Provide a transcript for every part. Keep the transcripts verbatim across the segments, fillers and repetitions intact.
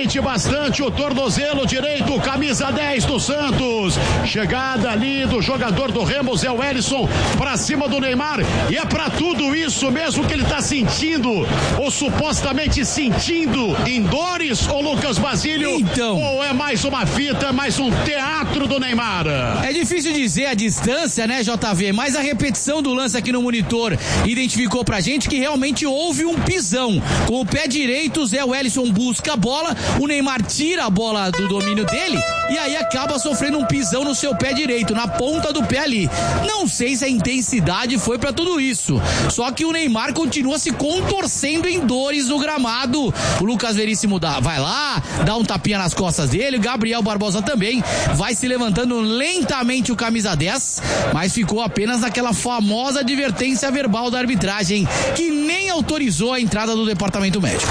sente bastante o tornozelo direito, camisa dez do Santos. Chegada ali do jogador do Remo, Zé Wellison, pra cima do Neymar. E é pra tudo isso mesmo que ele tá sentindo, ou supostamente sentindo, em dores, ou Lucas Basílio? Então. Ou é mais uma fita, mais um teatro do Neymar? É difícil dizer a distância, né, J V? Mas a repetição do lance aqui no monitor identificou pra gente que realmente houve um pisão. Com o pé direito, o Zé Wellison busca a bola, o Neymar tira a bola do domínio dele e aí acaba sofrendo um pisão no seu pé direito, na ponta do pé ali. Não sei se a intensidade foi pra tudo isso, só que o Neymar continua se contorcendo em dores no gramado. O Lucas Veríssimo dá, vai lá, dá um tapinha nas costas dele, o Gabriel Barbosa também vai se levantando lentamente o camisa dez, mas ficou apenas naquela famosa advertência verbal da arbitragem, que nem autorizou a entrada do departamento médico.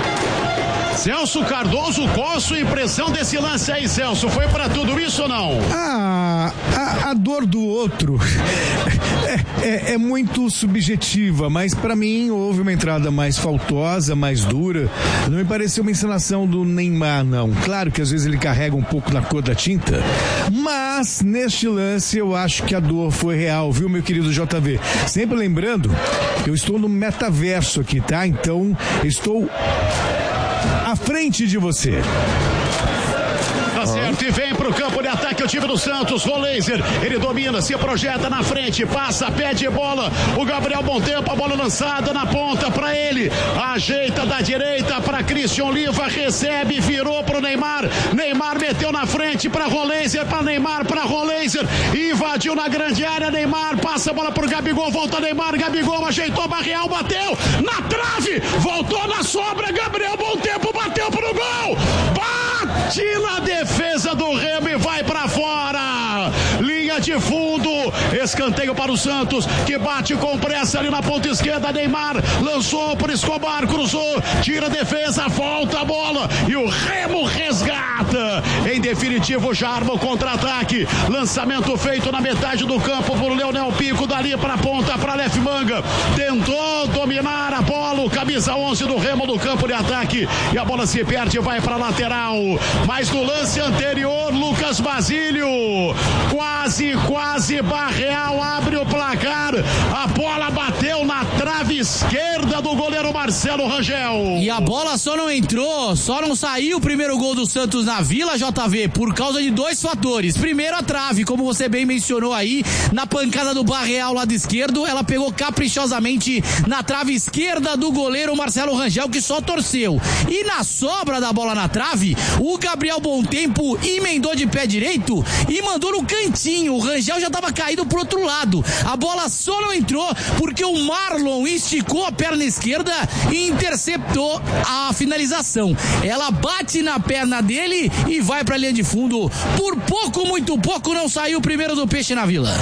Celso Cardoso, qual a sua impressão desse lance aí, Celso? Foi pra tudo isso ou não? Ah, a, a dor do outro é, é, é muito subjetiva, mas pra mim houve uma entrada mais faltosa, mais dura. Não me pareceu uma encenação do Neymar, não. Claro que às vezes ele carrega um pouco na cor da tinta, mas neste lance eu acho que a dor foi real, viu, meu querido J V? Sempre lembrando, eu estou no metaverso aqui, tá? Então, estou à frente de você. Tá certo, e vem pro campo de ataque o time do Santos, o Laser, ele domina, se projeta na frente, passa, pede bola, o Gabriel Bom Tempo, a bola lançada na ponta pra ele, ajeita da direita pra Christian Oliva, recebe, virou pro Neymar, Neymar meteu na frente pra Laser, pra Neymar, pra Laser, invadiu na grande área, Neymar, passa a bola pro Gabigol, volta Neymar, Gabigol ajeitou, Barreal bateu, na trave, voltou na sobra, Gabriel Bom Tempo bateu pro gol, bate na defesa do Remo e vai pra fora, linha de fundo, escanteio para o Santos, que bate com pressa ali na ponta esquerda, Neymar lançou para Escobar, cruzou, tira a defesa, volta a bola e o Remo resgata, em definitivo já arma o contra-ataque, lançamento feito na metade do campo por Leonel Pico, dali para a ponta para Lef Manga, tentou dominar a bola, o camisa onze do Remo no campo de ataque e a bola se perde e vai para lateral, mas no lance anterior, Lucas Basílio, quase, quase Barreal abre o placar, a bola bateu na trave esquerda do goleiro Marcelo Rangel. E a bola só não entrou, só não saiu o primeiro gol do Santos na Vila, J V, por causa de dois fatores. Primeiro, a trave, como você bem mencionou aí, na pancada do Barreal lado esquerdo, ela pegou caprichosamente na trave esquerda do goleiro Marcelo Rangel, que só torceu. E na sobra da bola na trave, o Gabriel Bom Tempo emendou de pé direito e mandou no cantinho. O Rangel já estava caído pro outro lado. A bola só não entrou porque o Marlon esticou a perna esquerda e interceptou a finalização. Ela bate na perna dele e vai pra linha de fundo. Por pouco, muito pouco, não saiu o primeiro do Peixe na Vila.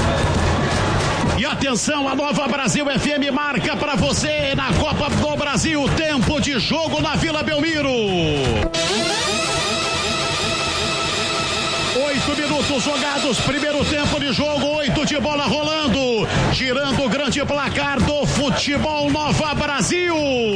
E atenção, a Nova Brasil F M marca pra você na Copa do Brasil, tempo de jogo na Vila Belmiro. Oito minutos jogados, primeiro tempo de jogo, oito de bola rolando, girando o grande placar do futebol Nova Brasil.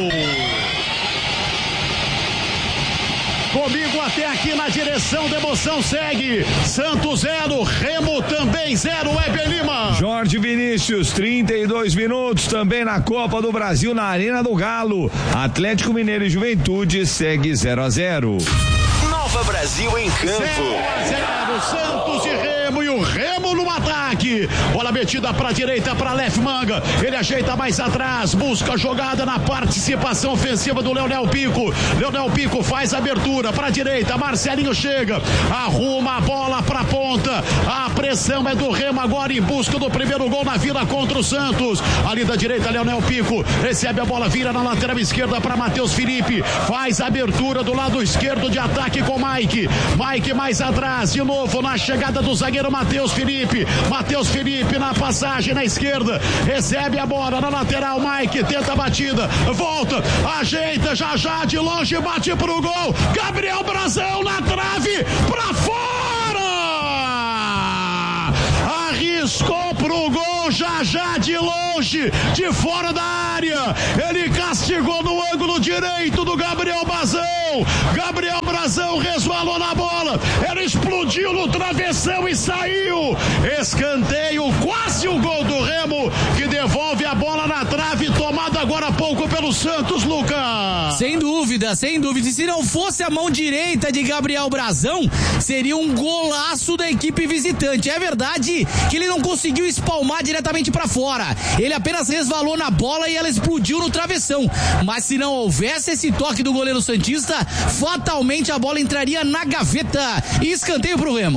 Comigo até aqui na direção da emoção segue Santos zero, Remo também zero, Weber Lima. Jorge Vinícius, trinta e dois minutos também na Copa do Brasil, na Arena do Galo. Atlético Mineiro e Juventude segue zero a zero. Nova Brasil em campo. zero a zero, Santos e Remo, e o Remo no ataque. Bola metida para a direita para Lef Manga. Ele ajeita mais atrás, busca a jogada na participação ofensiva do Leonel Pico. Leonel Pico faz a abertura para a direita. Marcelinho chega, arruma a bola para a ponta. A pressão é do Remo agora em busca do primeiro gol na Vila contra o Santos. Ali da direita, Leonel Pico recebe a bola, vira na lateral esquerda para Matheus Felipe. Faz a abertura do lado esquerdo de ataque com Mike. Mike mais atrás, de novo na chegada do zagueiro Matheus Felipe. Matheus Felipe na passagem na esquerda, recebe a bola na lateral, Mike tenta a batida, volta, ajeita, já já de longe, bate pro gol, Gabriel Brazão na trave, pra fora! Arriscou pro gol, já já de longe. longe, de fora da área. Ele castigou no ângulo direito do Gabriel Brazão. Gabriel Brazão resvalou na bola. Ela explodiu no travessão e saiu. Escanteio, quase o gol do Remo, que devolve a bola na trave, tomada agora há pouco pelo Santos, Lucas. Sem dúvida, sem dúvida. E se não fosse a mão direita de Gabriel Brazão, seria um golaço da equipe visitante. É verdade que ele não conseguiu espalmar diretamente para fora. Ele apenas resvalou na bola e ela explodiu no travessão. Mas se não houvesse esse toque do goleiro santista, fatalmente a bola entraria na gaveta. E escanteio pro Remo.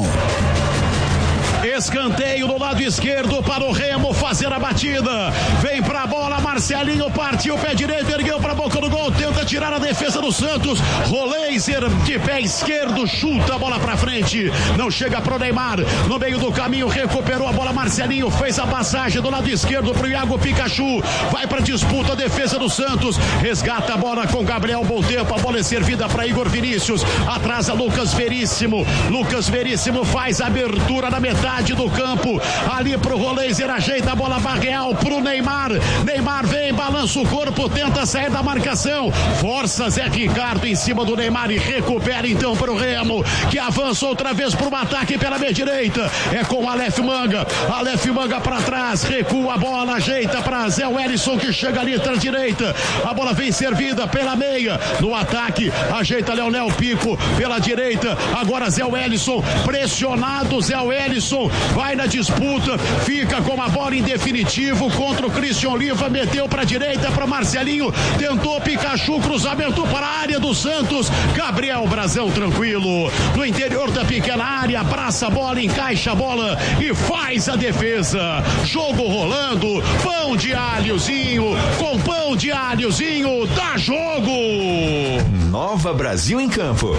Escanteio do lado esquerdo para o Remo fazer a batida. Vem pra bola, Marcelinho partiu, pé direito, ergueu pra boca do gol, tenta tirar a defesa do Santos. Roleiser de pé esquerdo, chuta a bola pra frente. Não chega pro Neymar. No meio do caminho, recuperou a bola. Marcelinho fez a passagem do lado esquerdo pro Iago Pikachu. Vai pra disputa a defesa do Santos. Resgata a bola com Gabriel Bom Tempo. A bola é servida pra Igor Vinícius. Atrasa Lucas Veríssimo. Lucas Veríssimo faz a abertura na metade do campo, ali pro Roleiser, ajeita a bola barreal pro Neymar. Neymar vem, balança o corpo, tenta sair da marcação, força Zé Ricardo em cima do Neymar e recupera então pro Remo, que avança outra vez pro ataque pela meia direita. É com Aleph Manga, Aleph Manga pra trás, recua a bola, ajeita pra Zé Wellison, que chega ali pra direita. A bola vem servida pela meia, no ataque, ajeita Leonel Pico pela direita. Agora Zé Wellison, pressionado Zé Wellison, vai na disputa, fica com a bola em definitivo contra o Christian Oliva, meteu pra direita para Marcelinho, tentou Pikachu, cruzamento para a área do Santos. Gabriel Brazão tranquilo, no interior da pequena área, abraça a bola, encaixa a bola e faz a defesa. Jogo rolando, pão de alhozinho, com pão de alhozinho, dá jogo. Nova Brasil em campo.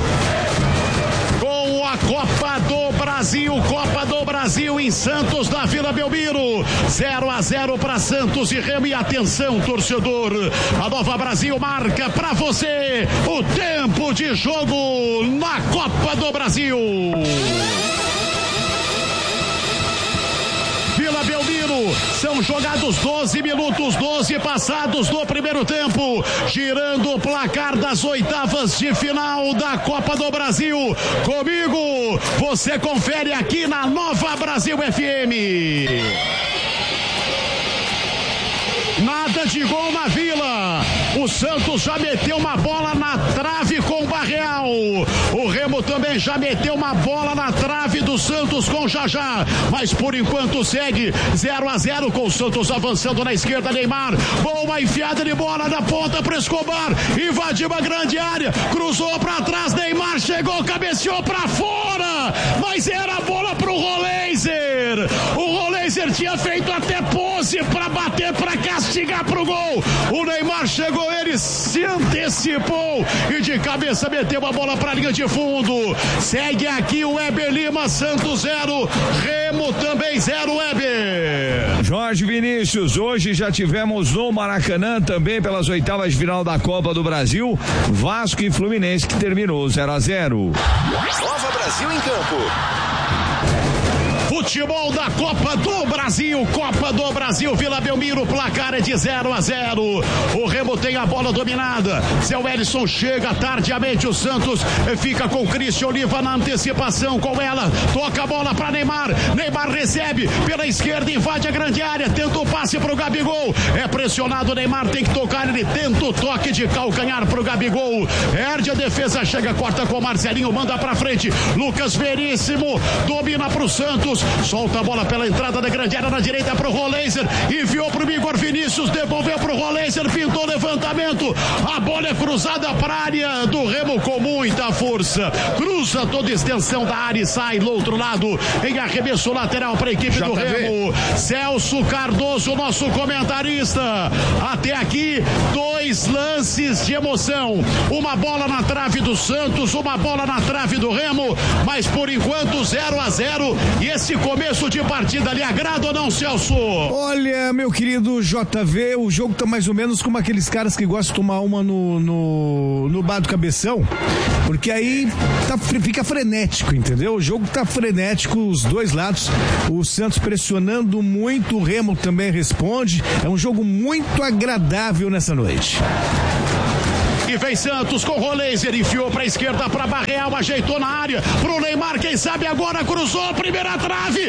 Com a Copa do Brasil, Copa do Brasil em Santos, na Vila Belmiro, zero a zero para Santos e Remo. E atenção, torcedor, a Nova Brasil marca para você o tempo de jogo na Copa do Brasil. Vila Belmiro, são jogados doze minutos, doze passados do primeiro tempo, girando o placar das oitavas de final da Copa do Brasil. Comigo, você confere aqui na Nova Brasil F M. Nada de gol na Vila. O Santos já meteu uma bola na trave com o Barreal. O Remo também já meteu uma bola na trave do Santos com o Jajá. Mas por enquanto segue zero a zero, com o Santos avançando na esquerda. Neymar, boa enfiada de bola na ponta para Escobar. Invadiu a grande área, cruzou para trás. Neymar chegou, cabeceou para fora. Mas era a bola pro Roleiser. O Roleiser tinha feito até pose para bater, para castigar pro gol. O Neymar chegou, ele se antecipou e de cabeça meteu a bola pra linha de fundo. Segue aqui o Weber Lima, Santos zero, Remo também zero, Weber. Jorge Vinícius, hoje já tivemos no Maracanã também pelas oitavas de final da Copa do Brasil, Vasco e Fluminense, que terminou zero a zero. Nova Brasil em campo. Futebol da Copa do Brasil, Copa do Brasil, Vila Belmiro, placar é de zero a zero. O Remo tem a bola dominada. Zé Wellison chega tardiamente, o Santos fica com o Christian Oliva na antecipação com ela. Toca a bola para Neymar. Neymar recebe pela esquerda, invade a grande área, tenta o passe pro Gabigol. É pressionado, Neymar tem que tocar, ele tenta o toque de calcanhar pro Gabigol. Perde a defesa, chega, corta com o Marcelinho, manda pra frente. Lucas Veríssimo domina pro Santos. Solta a bola pela entrada da grande área na direita pro Roleiser, enviou pro Igor Vinícius, devolveu pro Roleiser, pintou o levantamento, a bola é cruzada para a área do Remo com muita força, cruza toda a extensão da área e sai do outro lado, em arremesso lateral para a equipe do Remo. Celso Cardoso, nosso comentarista. Até aqui, dois lances de emoção, uma bola na trave do Santos, uma bola na trave do Remo, mas por enquanto zero a zero, e esse Que começo de partida lhe agrada ou não, Celso? Olha, meu querido J V, o jogo tá mais ou menos como aqueles caras que gostam de tomar uma no, no, no bar do Cabeção, porque aí tá, fica frenético, entendeu? O jogo tá frenético, os dois lados, o Santos pressionando muito, o Remo também responde, é um jogo muito agradável nessa noite. E vem Santos com o laser, enfiou pra esquerda pra Barreal, ajeitou na área, pro Neymar, quem sabe agora cruzou, primeira trave,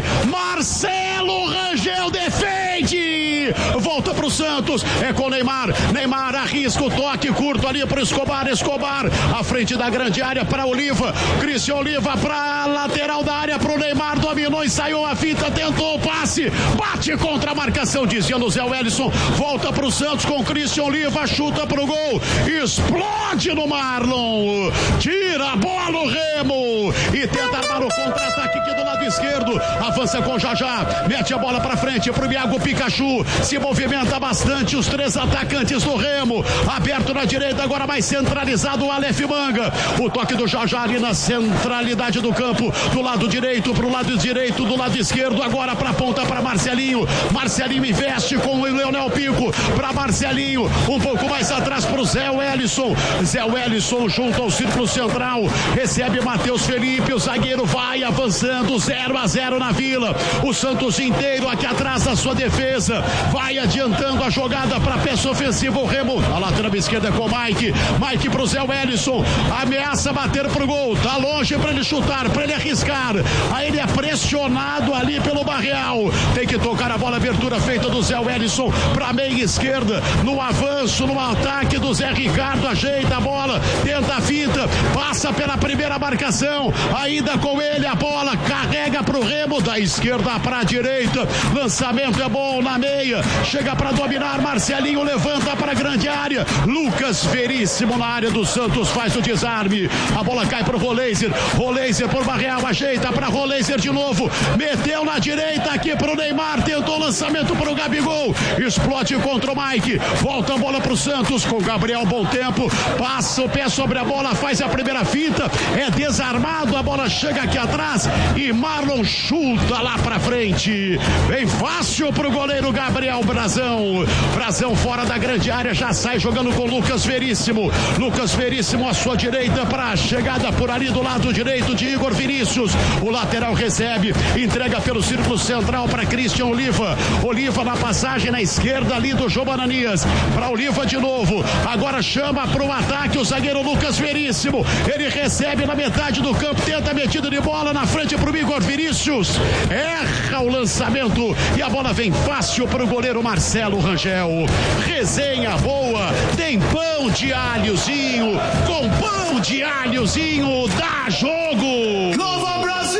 Marcelo Rangel defende, volta pro Santos, é com o Neymar, Neymar arrisca o toque curto ali pro Escobar, Escobar, à frente da grande área pra Oliva, Cristian Oliva pra lateral da área pro Neymar, dominou e saiu a fita, tentou o passe, bate contra a marcação, dizendo o Zé Wellison, volta pro Santos com Cristian Oliva, chuta pro gol, explode no Marlon, tira a bola o Remo e tenta armar o contra-ataque aqui do lado esquerdo, avança com Jajá, mete a bola pra frente pro Iago Pikachu, se movimenta bastante os três atacantes do Remo, aberto na direita, agora mais centralizado o Aleph Manga, o toque do Jajá ali na centralidade do campo, do lado direito pro lado direito, do lado esquerdo, agora pra ponta pra Marcelinho, Marcelinho investe com o Leonel Pico, pra Marcelinho, um pouco mais atrás pro Zé Wellison, Zé Wellison junto ao círculo central, recebe Matheus Felipe, o zagueiro vai avançando, zero a zero na Vila, o Santos inteiro aqui atrás da sua defesa, vai adiantando a jogada para peça ofensiva, o Remo, a lateral esquerda com o Mike, Mike pro Zé Wellison, ameaça bater pro gol, tá longe para ele chutar, para ele arriscar, aí ele é pressionado ali pelo Barreal, tem que tocar a bola, abertura feita do Zé Wellison para meia esquerda, no avanço, no ataque do Zé Ricardo, ajeita a bola, tenta a fita, passa pela primeira marcação, ainda com ele a bola, carrega pro Remo, da esquerda pra direita, lançamento é bom na meia, chega pra dominar, Marcelinho levanta pra grande área, Lucas Veríssimo na área do Santos faz o desarme, a bola cai pro Roleiser, Roleiser por Barreal, ajeita pra Roleiser de novo, meteu na direita aqui pro Neymar, tentou lançamento pro Gabigol, explode contra o Mike, volta a bola pro Santos com Gabriel Bom Tempo, passa o pé sobre a bola, faz a primeira fita, é desarmado, a bola chega aqui atrás e Marlon chuta lá pra frente, bem fácil pro goleiro Gabriel Brazão, Brazão fora da grande área, já sai jogando com Lucas Veríssimo, Lucas Veríssimo à sua direita pra chegada por ali do lado direito de Igor Vinícius, o lateral recebe, entrega pelo círculo central para Cristian Oliva, Oliva na passagem na esquerda ali do João Ananias, pra Oliva de novo, agora chama para o ataque o zagueiro Lucas Veríssimo, ele recebe na metade do campo, tenta a metida de bola na frente para o Igor Vinícius, erra o lançamento e a bola vem fácil para o goleiro Marcelo Rangel, resenha boa, tem pão de alhozinho, com pão de alhozinho, dá jogo! Nova Brasil!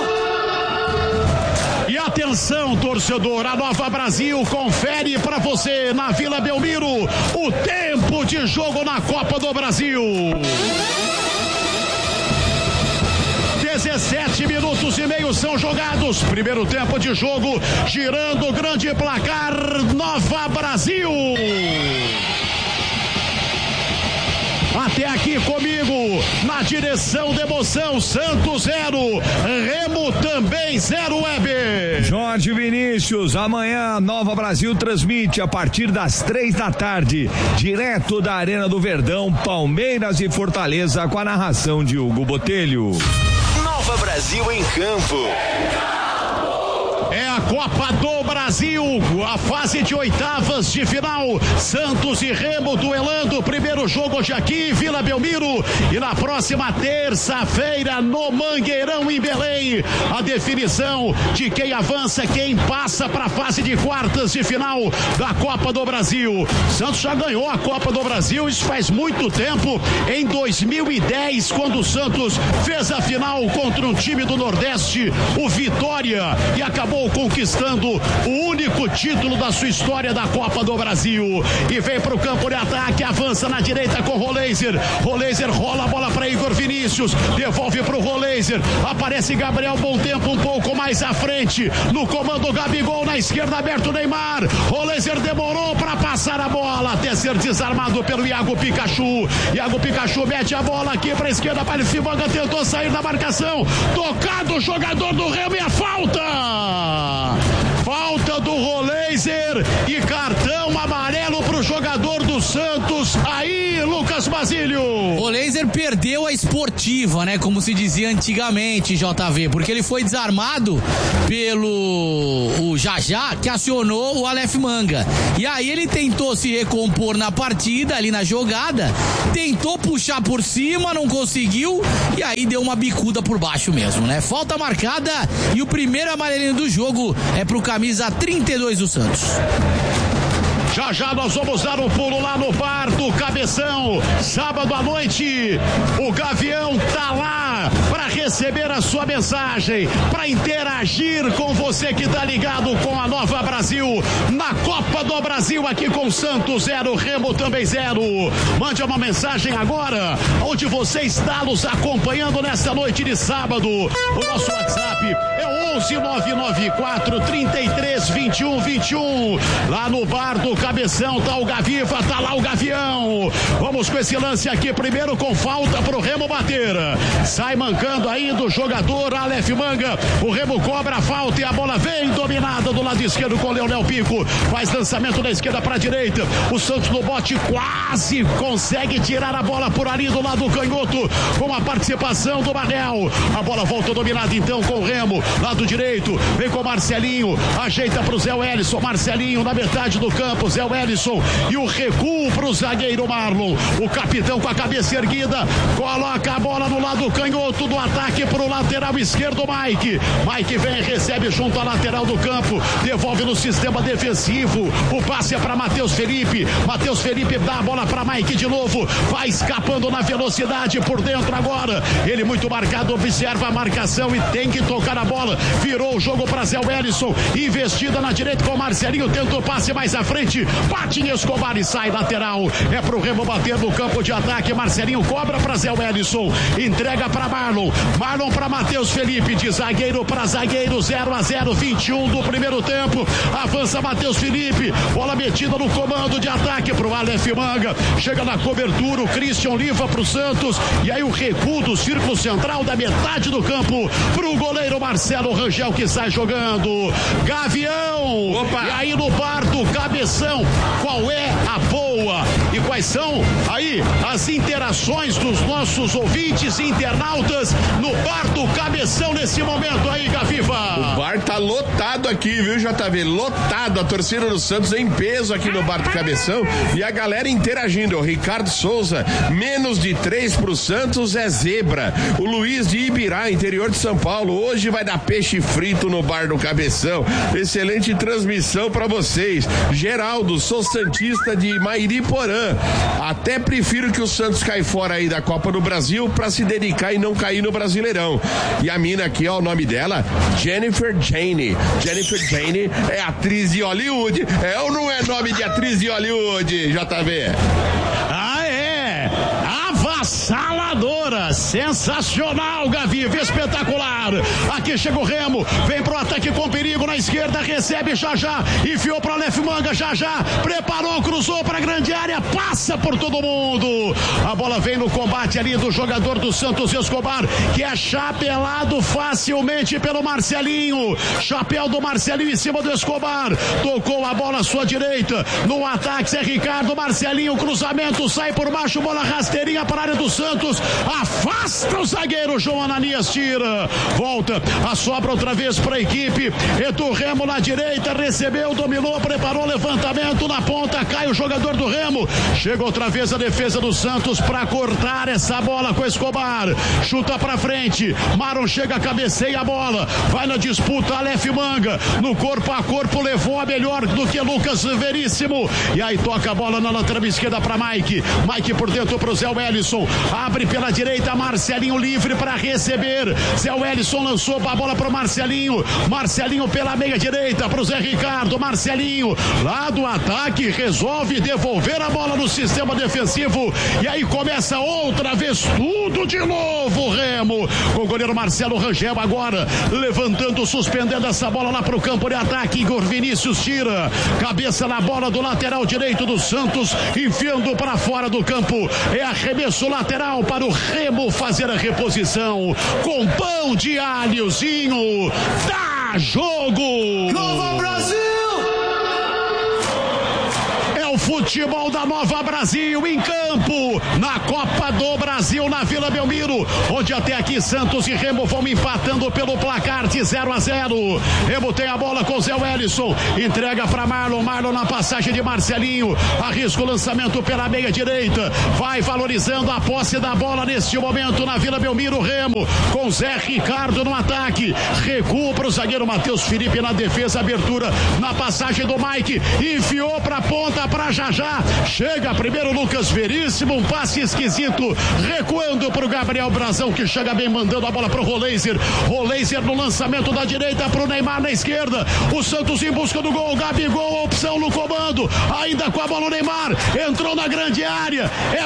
E atenção, torcedor, a Nova Brasil confere para você na Vila Belmiro o tempo de jogo na Copa do Brasil. dezessete minutos e meio são jogados. Primeiro tempo de jogo, girando o grande placar, Nova Brasil. Até aqui comigo, na direção da emoção, Santos zero, Remo também zero, Weber. Jorge Vinícius, amanhã Nova Brasil transmite a partir das três da tarde, direto da Arena do Verdão, Palmeiras e Fortaleza, com a narração de Hugo Botelho. Nova Brasil em campo. É a Copa do Brasil, a fase de oitavas de final, Santos e Remo duelando, primeiro jogo hoje aqui, Vila Belmiro, e na próxima terça-feira no Mangueirão em Belém, a definição de quem avança, quem passa para a fase de quartas de final da Copa do Brasil. Santos já ganhou a Copa do Brasil, isso faz muito tempo, em dois mil e dez, quando o Santos fez a final contra um time do Nordeste, o Vitória, e acabou conquistando o único título da sua história da Copa do Brasil. E vem para o campo de ataque, avança na direita com Roleiser. Roleiser rola a bola para Igor Vinícius. Vinícius, devolve pro Roleiser, aparece Gabriel Bom Tempo um pouco mais à frente, no comando Gabigol, na esquerda aberto Neymar, Roleiser demorou para passar a bola, até ser desarmado pelo Iago Pikachu, Iago Pikachu mete a bola aqui pra esquerda, para o Fibanga, tentou sair da marcação, tocado o jogador do Remo e a falta! Falta do Roleiser e cartão amarelo pro jogador do Santos. Aí, Lucas Basílio. O Roleiser perdeu a esportiva, né? Como se dizia antigamente, J V, porque ele foi desarmado pelo o Jajá, que acionou o Aleph Manga. E aí ele tentou se recompor na partida, ali na jogada, tentou puxar por cima, não conseguiu, e aí deu uma bicuda por baixo mesmo, né? Falta marcada e o primeiro amarelinho do jogo é pro camisa trinta e dois do Santos. Já já nós vamos dar um pulo lá no bar do Cabeção. Sábado à noite, o Gavião tá lá para receber a sua mensagem, para interagir com você que tá ligado com a Nova Brasil na Copa do Brasil, aqui com Santos zero, Remo também zero. Mande uma mensagem agora, onde você está nos acompanhando nesta noite de sábado. O nosso WhatsApp é onze nove nove quatro, trinta e três, vinte e um, vinte e um. Lá no bar do Cabeção tá o Gaviva, tá lá o Gavião. Vamos com esse lance aqui primeiro com falta pro Remo bater. Sai mancando ainda o jogador Aleph Manga. O Remo cobra a falta e a bola vem dominada do lado esquerdo com o Leonel Pico. Faz lançamento da esquerda pra direita. O Santos no bote quase consegue tirar a bola por ali do lado canhoto com a participação do Manel. A bola volta dominada então com o Remo. Lado direito, vem com o Marcelinho. Ajeita pro Zé Wellison. Marcelinho na metade do campo. Zé Wellison e o recuo pro zagueiro Marlon. O capitão com a cabeça erguida coloca a bola no lado canhoto do ataque pro lateral esquerdo Mike. Mike vem, recebe junto à lateral do campo, devolve no sistema defensivo. O passe é para Matheus Felipe. Matheus Felipe dá a bola para Mike de novo. Vai escapando na velocidade por dentro agora. Ele muito marcado, observa a marcação e tem que tocar a bola. Virou o jogo para Zé Wellison. Investida na direita com o Marcelinho. Tenta o passe mais à frente. Bate em Escobar e sai lateral. É pro Remo bater no campo de ataque. Marcelinho cobra para Zé Wellison. Entrega para Marlon. Marlon para Matheus Felipe. De zagueiro para zagueiro. zero a zero, vinte e um do primeiro tempo. Avança Matheus Felipe. Bola metida no comando de ataque pro Aleph Manga. Chega na cobertura o Christian Oliva pro Santos. E aí o recuo do círculo central da metade do campo pro goleiro Marcelo Rangel que sai jogando. Gavião. Opa. E aí no bar do Cabeção, qual é a boa e quais são aí as interações dos nossos ouvintes e internautas no bar do Cabeção nesse momento aí, Gaviva? O bar tá lotado aqui, viu, J V? Lotado, a torcida do Santos em peso aqui no bar do Cabeção e a galera interagindo. O Ricardo Souza, menos de três pro Santos é zebra. O Luiz de Ibirá, interior de São Paulo, hoje vai dar peixe frito no bar do Cabeção. Excelente transmissão pra vocês. Geraldo, sou santista de Mairiporã. Até prefiro que o Santos caia fora aí da Copa do Brasil pra se dedicar e não cair no Brasileirão. E a mina aqui, ó, o nome dela, Jennifer Jane. Jennifer Jane é atriz de Hollywood. É ou não é nome de atriz de Hollywood, J V? Ah, é! Avassaladora, sensacional, Gaviva, espetacular. Aqui chega o Remo, vem pro ataque com perigo na esquerda, recebe já já, enfiou pro Aleph Manga, já já, preparou, cruzou pra grande área, passa por todo mundo. A bola vem no combate ali do jogador do Santos Escobar, que é chapelado facilmente pelo Marcelinho. Chapéu do Marcelinho em cima do Escobar, tocou a bola à sua direita, no ataque Zé Ricardo, Marcelinho, cruzamento, sai por baixo, bola rasteirinha para a área do Santos, afasta o zagueiro João Ananias, tira, volta, a sobra outra vez para a equipe, Edu Remo na direita, recebeu, dominou, preparou levantamento na ponta, cai o jogador do Remo, chega outra vez a defesa do Santos para cortar essa bola com Escobar, chuta para frente, Maron chega, cabeceia a bola, vai na disputa, Aleph Manga, no corpo a corpo, levou a melhor do que Lucas Veríssimo, e aí toca a bola na lateral esquerda para Mike, Mike por dentro pro Zé Wellison, abre pela direita, direita, Marcelinho livre para receber. Zé Wellison lançou a bola pro Marcelinho. Marcelinho pela meia direita pro Zé Ricardo. Marcelinho lá do ataque resolve devolver a bola no sistema defensivo. E aí começa outra vez tudo de novo, Remo. Com o goleiro Marcelo Rangel agora levantando, suspendendo essa bola lá pro campo de ataque. Igor Vinícius tira. Cabeça na bola do lateral direito do Santos, enfiando para fora do campo. É arremesso lateral para o Remo fazer a reposição. Com pão de alhozinho. Dá jogo! Nova Brasil! Futebol da Nova Brasil em campo, na Copa do Brasil, na Vila Belmiro, onde até aqui Santos e Remo vão empatando pelo placar de zero a zero. Remo tem a bola com Zé Wellison, entrega para Marlon, Marlon na passagem de Marcelinho, arrisca o lançamento pela meia direita, vai valorizando a posse da bola neste momento na Vila Belmiro. Remo com Zé Ricardo no ataque, recua para o zagueiro Matheus Felipe na defesa, abertura na passagem do Mike, enfiou para ponta para já já, chega primeiro Lucas Veríssimo, um passe esquisito, recuando para o Gabriel Brazão, que chega bem mandando a bola para o Roleiser. Roleiser no lançamento da direita para o Neymar na esquerda, o Santos em busca do gol, Gabigol, opção no comando, ainda com a bola o Neymar, entrou na grande área, é